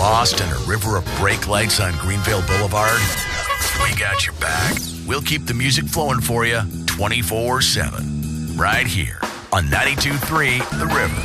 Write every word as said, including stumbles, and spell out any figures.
lost in a river of brake lights on Greenvale Boulevard? We got your back. We'll keep the music flowing for you twenty-four seven. Right here on ninety-two point three The River.